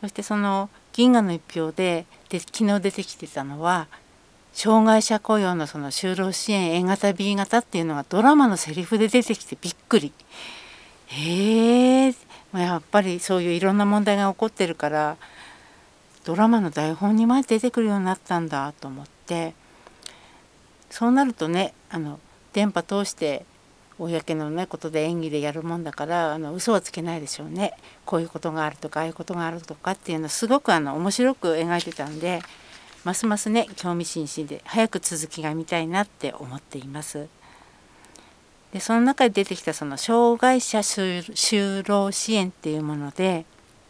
そしてその銀河の一票で昨日出てきてたのは障害者雇用のその就労支援 A 型 B 型っていうのがドラマのセリフで出てきてびっくり。やっぱりそういういろんな問題が起こってるからドラマの台本にまで出てくるようになったんだと思って、そうなるとね電波通して公のねことで演技でやるもんだから嘘はつけないでしょうね。こういうことがあるとかああいうことがあるとかっていうのをすごく面白く描いてたんで、ますますね興味津々で早く続きが見たいなって思っています。でその中で出てきたその障害者就労支援っていうもので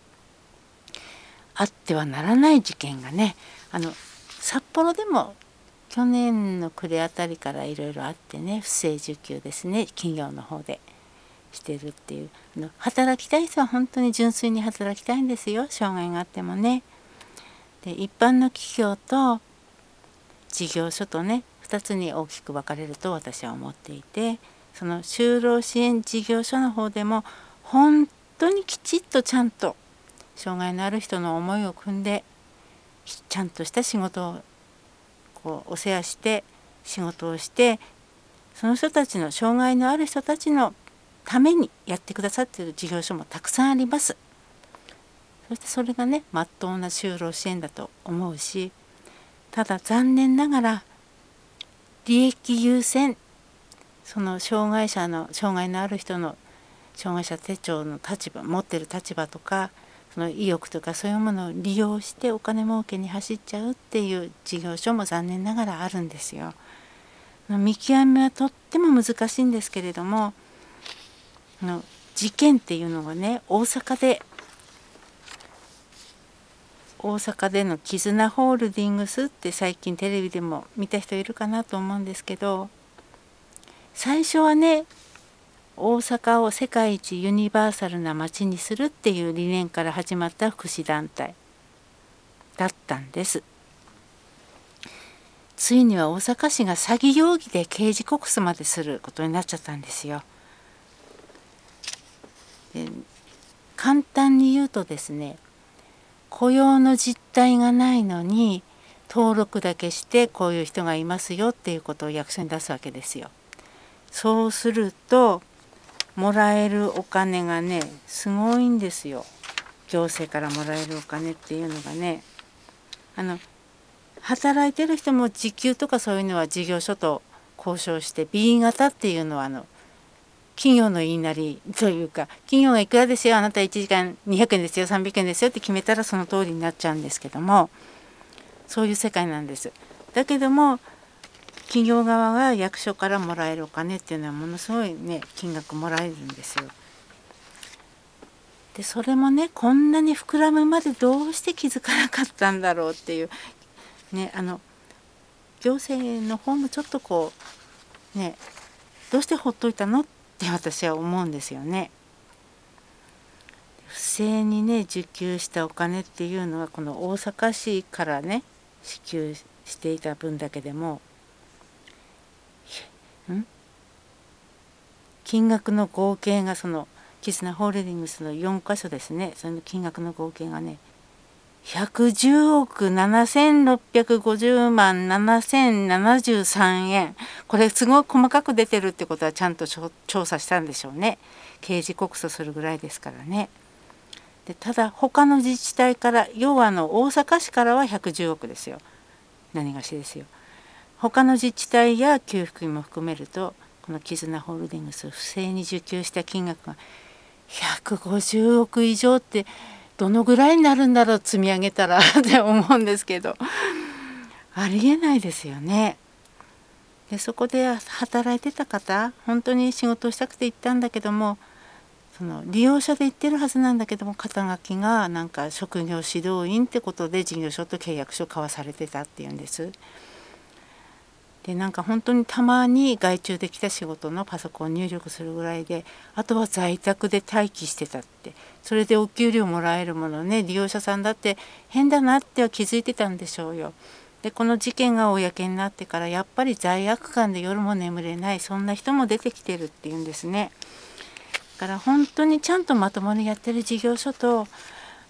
あってはならない事件がね札幌でも去年の暮れあたりからいろいろあってね、不正受給ですね、企業の方でしてるっていう働きたい人は本当に純粋に働きたいんですよ、障害があってもね。で一般の企業と事業所とね2つに大きく分かれると私は思っていて、その就労支援事業所の方でも本当にきちっとちゃんと障害のある人の思いを汲んでちゃんとした仕事をお世話して仕事をして、その人たちの障害のある人たちのためにやってくださっている事業所もたくさんあります。そしてそれがねまっとうな就労支援だと思うし、ただ残念ながら利益優先、その障害のある人の障害者手帳の持ってる立場とかその意欲とかそういうものを利用してお金儲けに走っちゃうっていう事業所も残念ながらあるんですよ。見極めはとっても難しいんですけれども、事件っていうのがね大阪での絆ホールディングスって最近テレビでも見た人いるかなと思うんですけど、最初はね大阪を世界一ユニバーサルな街にするっていう理念から始まった福祉団体だったんです。ついには大阪市が詐欺容疑で刑事告訴まですることになっちゃったんですよ。で簡単に言うとですね、雇用の実態がないのに登録だけしてこういう人がいますよっていうことを役所に出すわけですよ。そうするともらえるお金がねすごいんですよ。行政からもらえるお金っていうのがね、働いてる人も時給とかそういうのは事業所と交渉して B 型っていうのは企業の言いなりというか、企業がいくらですよ、あなた1時間200円ですよ300円ですよって決めたらその通りになっちゃうんですけども、そういう世界なんです。だけども企業側が役所からもらえるお金っていうのはものすごいね金額もらえるんですよ。でそれもねこんなに膨らむまでどうして気づかなかったんだろうっていうね、行政の方もちょっとねどうしてほっといたのって私は思うんですよね。不正にね受給したお金っていうのはこの大阪市からね支給していた分だけでも金額の合計がその絆ホールディングスの4か所ですね、その金額の合計がね110億7650万7073円。これすごい細かく出てるってことはちゃんと調査したんでしょうね。刑事告訴するぐらいですからね。でただ他の自治体から要は大阪市からは110億ですよ、何がしですよ。他の自治体や給付金も含めるとこの絆ホールディングス不正に受給した金額が150億以上ってどのぐらいになるんだろう積み上げたらって思うんですけど、ありえないですよね。でそこで働いてた方本当に仕事をしたくて行ったんだけども、その利用者で行ってるはずなんだけども肩書きがなんか職業指導員ってことで事業所と契約書交わされてたっていうんです。でなんか本当にたまに外注できた仕事のパソコン入力するぐらいで、あとは在宅で待機してたって、それでお給料もらえるものね、利用者さんだって変だなっては気づいてたんでしょうよ。でこの事件が公になってからやっぱり罪悪感で夜も眠れない、そんな人も出てきてるっていうんですね。だから本当にちゃんとまともにやってる事業所と